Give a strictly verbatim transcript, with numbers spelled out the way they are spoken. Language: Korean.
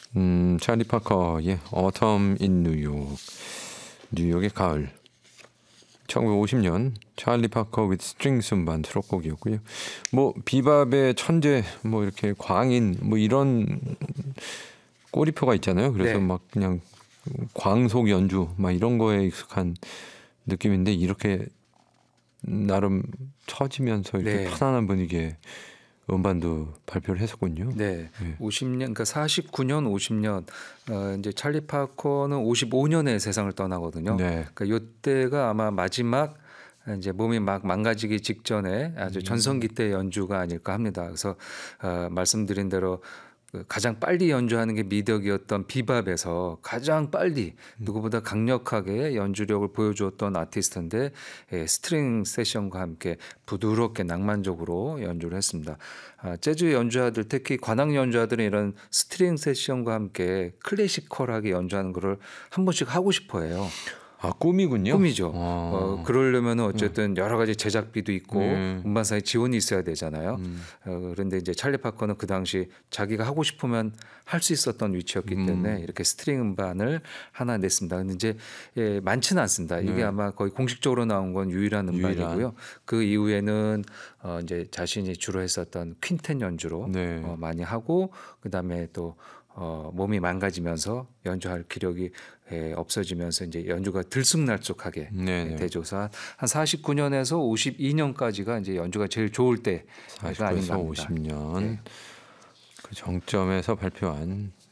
음, 찰리 파커의 Autumn in New York, 뉴욕의 가을. 천구백오십 년 찰리 파커 with 스트링스 음반 수록곡이었고요. 뭐 비밥의 천재, 뭐 이렇게 광인, 뭐 이런 꼬리표가 있잖아요. 그래서 네. 막 그냥 광속 연주, 막 이런 거에 익숙한 느낌인데 이렇게 나름 처지면서 이렇게 네. 편안한 분위기의 음반도 발표를 했었군요. 네. 예. 오십 년, 그러니까 사십구 년, 오십 년, 어, 이제 찰리 파커는 오십오 년에 세상을 떠나거든요. 네. 그러니까 이때가 아마 마지막 이제 몸이 막 망가지기 직전에 아주 전성기 때 연주가 아닐까 합니다. 그래서 어, 말씀드린 대로 그 가장 빨리 연주하는 게 미덕이었던 비밥에서 가장 빨리 누구보다 강력하게 연주력을 보여주었던 아티스트인데 예, 스트링 세션과 함께 부드럽게 낭만적으로 연주를 했습니다. 아, 재즈 연주자들 특히 관악 연주자들은 이런 스트링 세션과 함께 클래시컬하게 연주하는 거를 한 번씩 하고 싶어해요. 아, 꿈이군요. 꿈이죠. 어. 어, 그러려면 어쨌든 여러 가지 제작비도 있고 음. 음반사에 지원이 있어야 되잖아요. 음. 어, 그런데 이제 찰리 파커는 그 당시 자기가 하고 싶으면 할 수 있었던 위치였기 음. 때문에 이렇게 스트링 음반을 하나 냈습니다. 근데 이제 예, 많지는 않습니다. 이게 네. 아마 거의 공식적으로 나온 건 유일한 음반이고요. 유일한. 그 이후에는 어, 이제 자신이 주로 했었던 퀸텐 연주로 네. 어, 많이 하고 그다음에 또 어, 몸이 망가지면서 연주할 기력이 예, 없어지면서 이제 연주가 들쑥날쑥하게 네네. 예, 되줘서 한 사십구 년에서 오십이 년까지가 이제 연주가 제일 좋을 때가 아닌가 사십구에서 합니다. 오십 년 네. 그 정점에서 발표한